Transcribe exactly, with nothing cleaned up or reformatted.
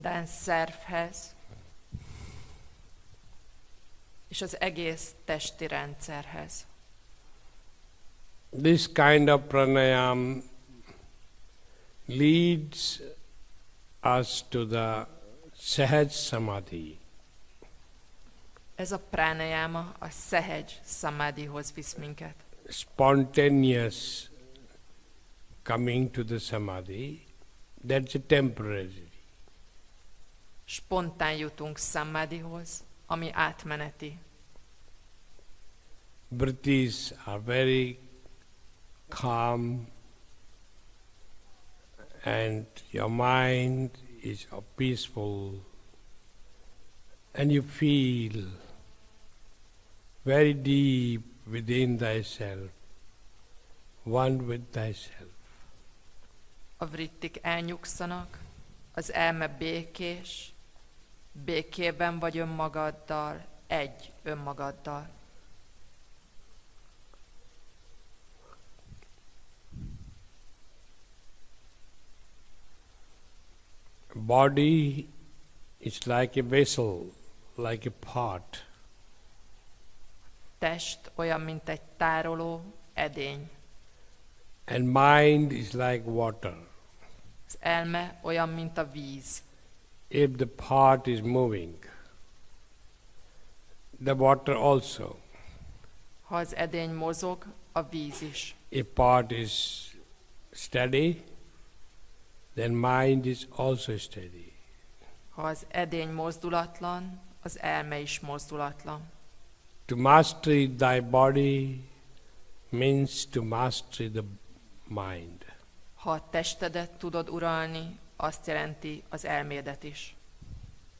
minden szervhez és az egész testi rendszerhez. This kind of pranayam leads us to the Sahaj Samadhi. Ez a pranayama a Sahaj Samadhihoz visz minket. Spontaneous coming to the Samadhi, that's a temporary. Spontán jutunk Samadhihoz, ami átmeneti. Vritis are very calm and your mind is peaceful and you feel very deep within thyself, one with thyself. A vrittik elnyugszanak, az elme békés, békében vagy önmagaddal, egy önmagaddal. Body is like a vessel, like a pot. Test olyan, mint egy tároló edény. And mind is like water. Az elme olyan, mint a víz. If the pot is moving, the water also. Ha az edény mozog, a víz is. If pot is steady, then mind is also steady. Ha az edény mozdulatlan, az elme is mozdulatlan. To master thy body means to master the mind. Ha a testedet tudod uralni, azt jelenti az elmédet is.